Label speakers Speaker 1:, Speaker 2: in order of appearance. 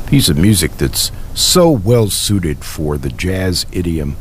Speaker 1: piece of music that's so well suited for the jazz idiom